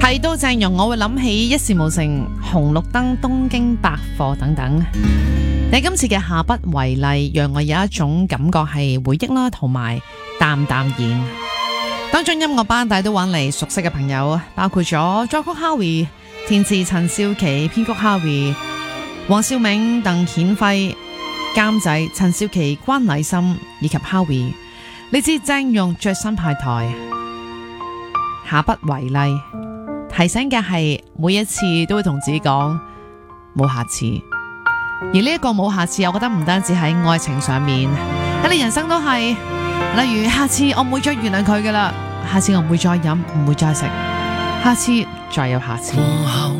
提到鄭融，我會諗起一事無成、紅綠燈、東京百貨等等。你今次嘅下不為例，讓我有一種感覺係回憶啦，同埋淡淡然。當中音樂班底都揾嚟熟悉嘅朋友，包括咗作曲 Howie、填詞陳少琪、編曲 Howie、黃少銘、鄧顯輝、監製陳少琪、關禮深以及 Howie。你知鄭融最新派台，下不為例，提醒嘅係每一次都會同自己講冇下次。而呢一個冇下次，我覺得唔單止喺愛情上面，喺你人生都係。例如下次我唔會再原諒佢㗎喇，下次我唔會再飲，唔會再食，下次再有下次。